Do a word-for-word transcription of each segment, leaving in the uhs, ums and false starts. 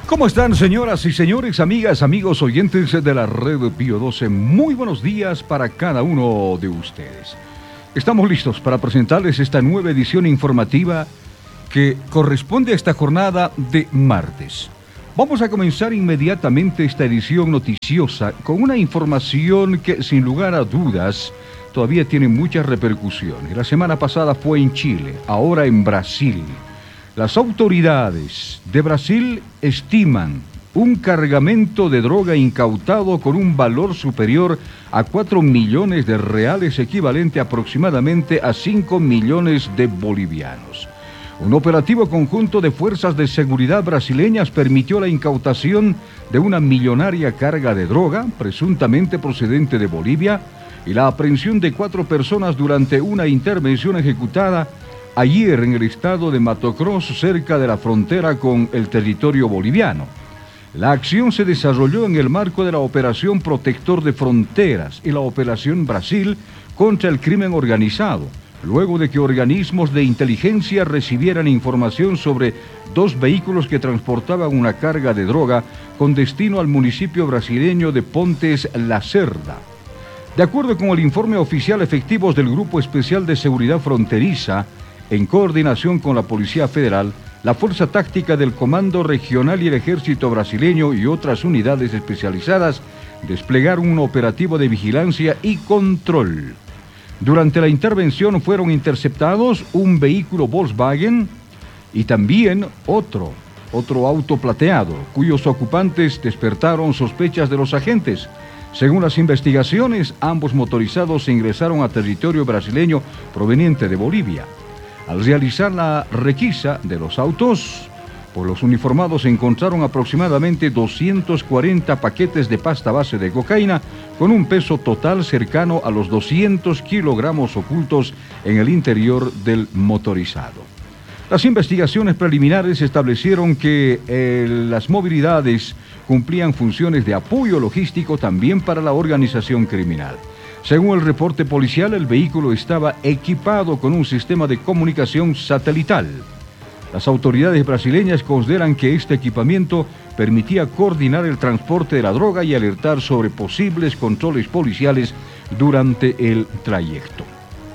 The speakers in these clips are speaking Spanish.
¿Cómo están, señoras y señores, amigas, amigos, oyentes de la red Pío doce? Muy buenos días para cada uno de ustedes. Estamos listos para presentarles esta nueva edición informativa que corresponde a esta jornada de martes. Vamos a comenzar inmediatamente esta edición noticiosa con una información que, sin lugar a dudas, todavía tiene muchas repercusiones. La semana pasada fue en Chile, ahora en Brasil. Las autoridades de Brasil estiman un cargamento de droga incautado con un valor superior a cuatro millones de reales, equivalente aproximadamente a cinco millones de bolivianos. Un operativo conjunto de fuerzas de seguridad brasileñas permitió la incautación de una millonaria carga de droga, presuntamente procedente de Bolivia, y la aprehensión de cuatro personas durante una intervención ejecutada ayer en el estado de Mato Grosso, cerca de la frontera con el territorio boliviano. La acción se desarrolló en el marco de la Operación Protector de Fronteras y la Operación Brasil contra el crimen organizado, luego de que organismos de inteligencia recibieran información sobre dos vehículos que transportaban una carga de droga con destino al municipio brasileño de Pontes La Cerda. De acuerdo con el informe oficial, efectivos del Grupo Especial de Seguridad Fronteriza, en coordinación con la Policía Federal, la Fuerza Táctica del Comando Regional y el Ejército Brasileño y otras unidades especializadas desplegaron un operativo de vigilancia y control. Durante la intervención fueron interceptados un vehículo Volkswagen y también otro, otro auto plateado, cuyos ocupantes despertaron sospechas de los agentes. Según las investigaciones, ambos motorizados ingresaron a territorio brasileño proveniente de Bolivia. Al realizar la requisa de los autos, pues los uniformados encontraron aproximadamente doscientos cuarenta paquetes de pasta base de cocaína con un peso total cercano a los doscientos kilogramos ocultos en el interior del motorizado. Las investigaciones preliminares establecieron que eh, las movilidades cumplían funciones de apoyo logístico también para la organización criminal. Según el reporte policial, el vehículo estaba equipado con un sistema de comunicación satelital. Las autoridades brasileñas consideran que este equipamiento permitía coordinar el transporte de la droga y alertar sobre posibles controles policiales durante el trayecto.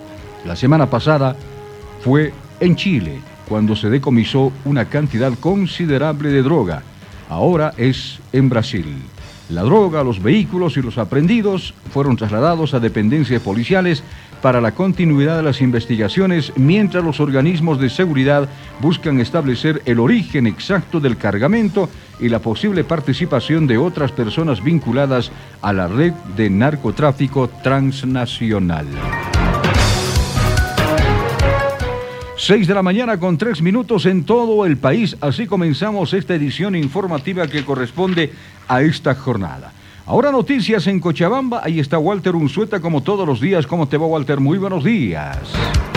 La semana pasada fue en Chile, cuando se decomisó una cantidad considerable de droga. Ahora es en Brasil. La droga, los vehículos y los aprehendidos fueron trasladados a dependencias policiales para la continuidad de las investigaciones, mientras los organismos de seguridad buscan establecer el origen exacto del cargamento y la posible participación de otras personas vinculadas a la red de narcotráfico transnacional. Seis de la mañana con tres minutos en todo el país. Así comenzamos esta edición informativa que corresponde a esta jornada. Ahora noticias en Cochabamba. Ahí está Walter Unzueta como todos los días. ¿Cómo te va, Walter? Muy buenos días.